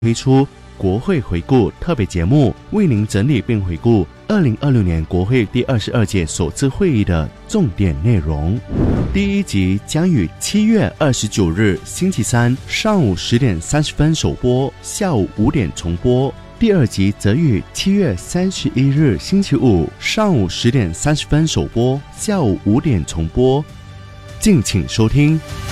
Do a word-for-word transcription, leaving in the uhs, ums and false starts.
推出国会回顾特别节目，为您整理并回顾二零二六年国会第二十二届首次会议的重点内容。第一集将于七月二十九日星期三上午十点三十分首播，下午五点重播。第二集则于七月三十一日星期五上午十点三十分首播，下午五点重播。敬请收听。